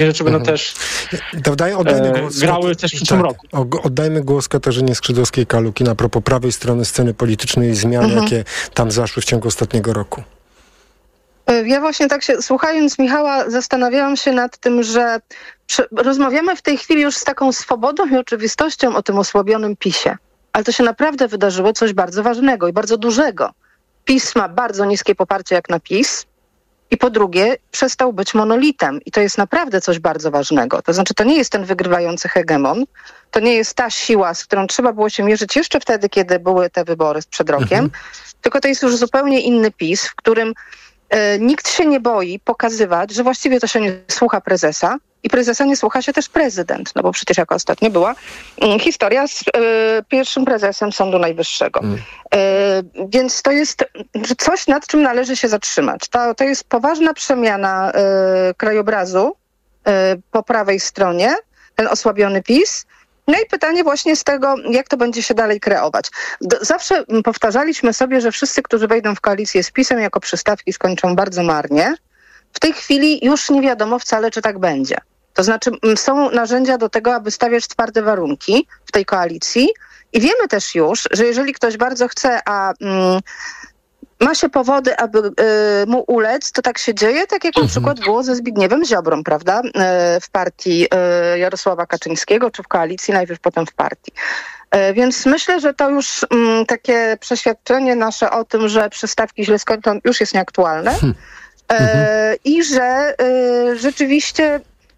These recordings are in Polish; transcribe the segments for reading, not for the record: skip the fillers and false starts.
rzeczy będą też grały też w przyszłym roku. Oddajmy głos Katarzynie Skrzydłowskiej-Kalukin a propos prawej strony sceny politycznej i zmian, jakie tam zaszły w ciągu ostatniego roku. Ja właśnie tak się, słuchając Michała, zastanawiałam się nad tym, że rozmawiamy w tej chwili już z taką swobodą i oczywistością o tym osłabionym PiS-ie. Ale to się naprawdę wydarzyło coś bardzo ważnego i bardzo dużego. PiS ma bardzo niskie poparcie jak na PiS i po drugie przestał być monolitem. I to jest naprawdę coś bardzo ważnego. To znaczy to nie jest ten wygrywający hegemon, to nie jest ta siła, z którą trzeba było się mierzyć jeszcze wtedy, kiedy były te wybory przed rokiem, tylko to jest już zupełnie inny PiS, w którym nikt się nie boi pokazywać, że właściwie to się nie słucha prezesa i prezesa nie słucha się też prezydent, no bo przecież jaka ostatnio była historia z pierwszym prezesem Sądu Najwyższego. Więc to jest coś, nad czym należy się zatrzymać. To jest poważna przemiana krajobrazu po prawej stronie, ten osłabiony PiS. No i pytanie właśnie z tego, jak to będzie się dalej kreować. Zawsze powtarzaliśmy sobie, że wszyscy, którzy wejdą w koalicję z PiS-em jako przystawki, skończą bardzo marnie. W tej chwili już nie wiadomo wcale, czy tak będzie. To znaczy są narzędzia do tego, aby stawiać twarde warunki w tej koalicji i wiemy też już, że jeżeli ktoś bardzo chce, a ma się powody, aby mu ulec, to tak się dzieje, tak jak na przykład było ze Zbigniewem Ziobrą, prawda? W partii Jarosława Kaczyńskiego, czy w koalicji, najpierw potem w partii. Więc myślę, że to już takie przeświadczenie nasze o tym, że przystawki źle skończą, już jest nieaktualne. I że rzeczywiście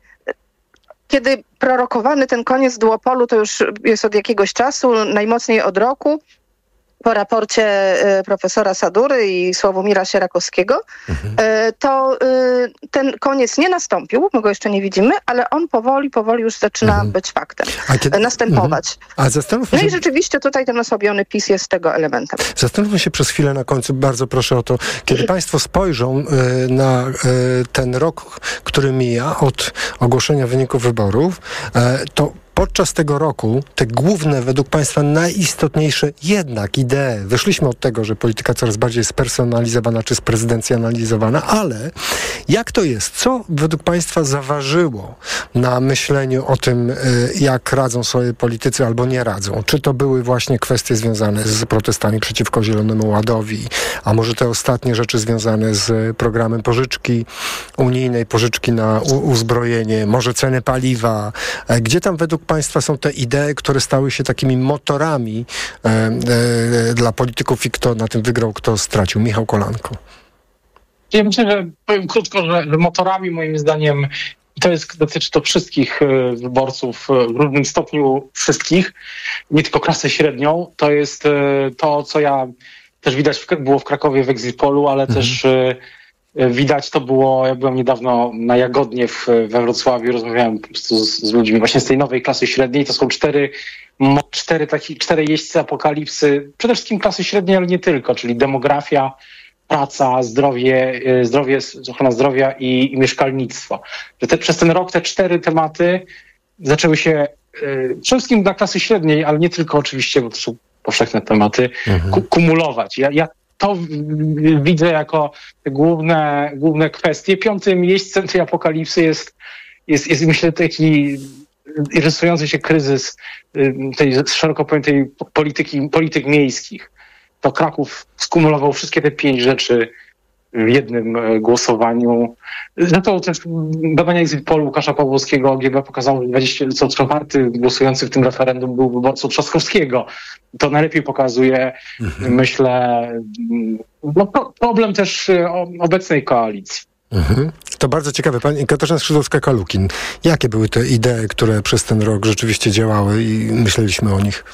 kiedy prorokowany ten koniec duopolu, to już jest od jakiegoś czasu, najmocniej od roku, po raporcie profesora Sadury i Sławomira Sierakowskiego, to ten koniec nie nastąpił, my go jeszcze nie widzimy, ale on powoli już zaczyna być faktem, następować. No i rzeczywiście tutaj ten osłabiony PiS jest tego elementem. Zastanówmy się przez chwilę na końcu, bardzo proszę o to, kiedy państwo spojrzą na ten rok, który mija od ogłoszenia wyników wyborów, to podczas tego roku te główne, według państwa najistotniejsze jednak idee, wyszliśmy od tego, że polityka coraz bardziej spersonalizowana czy sprezydencjonalizowana, ale jak to jest? Co według państwa zaważyło na myśleniu o tym, jak radzą sobie politycy albo nie radzą? Czy to były właśnie kwestie związane z protestami przeciwko Zielonemu Ładowi, a może te ostatnie rzeczy związane z programem pożyczki unijnej, pożyczki na uzbrojenie, może ceny paliwa? Gdzie tam według państwa są te idee, które stały się takimi motorami dla polityków i kto na tym wygrał, kto stracił? Michał Kolanko. Ja myślę, że powiem krótko, że motorami moim zdaniem dotyczy to wszystkich wyborców w różnym stopniu, wszystkich, nie tylko klasę średnią. To jest to, co też widać było w Krakowie w Exit Polu, ale też widać to było, ja byłem niedawno na Jagodnie we Wrocławiu, rozmawiałem po prostu z ludźmi właśnie z tej nowej klasy średniej. To są cztery jeźdźcy apokalipsy, przede wszystkim klasy średniej, ale nie tylko, czyli demografia, praca, zdrowie, ochrona zdrowia i mieszkalnictwo. Że przez ten rok te 4 tematy zaczęły się przede wszystkim dla klasy średniej, ale nie tylko oczywiście, bo to są powszechne tematy, kumulować. Ja to widzę jako te główne kwestie. 5. jeźdźcem tej apokalipsy jest myślę taki rysujący się kryzys tej szeroko pojętej polityk miejskich. To Kraków skumulował wszystkie te 5 rzeczy w jednym głosowaniu. Zresztą też badania Exit Poll Łukasza Pawłowskiego GB pokazało, że co 4 głosujący w tym referendum był wyborcą Trzaskowskiego. To najlepiej pokazuje, myślę, problem też obecnej koalicji. To bardzo ciekawe. Pani Katarzyna Skrzydłowska-Kalukin. Jakie były te idee, które przez ten rok rzeczywiście działały i myśleliśmy o nich?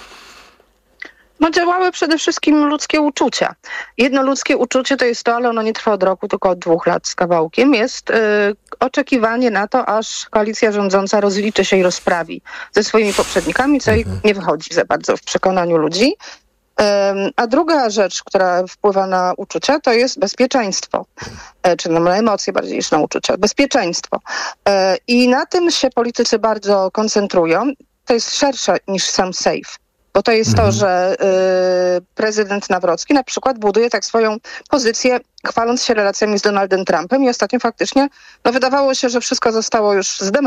No działały przede wszystkim ludzkie uczucia. Jedno ludzkie uczucie to jest to, ale ono nie trwa od roku, tylko od 2 lat z kawałkiem, jest oczekiwanie na to, aż koalicja rządząca rozliczy się i rozprawi ze swoimi poprzednikami, co nie wychodzi za bardzo w przekonaniu ludzi. A druga rzecz, która wpływa na uczucia, to jest bezpieczeństwo. Czy na emocje bardziej niż na uczucia. Bezpieczeństwo. I na tym się politycy bardzo koncentrują. To jest szersze niż sam safe. Bo to jest to, że prezydent Nawrocki na przykład buduje tak swoją pozycję, chwaląc się relacjami z Donaldem Trumpem i ostatnio faktycznie wydawało się, że wszystko zostało już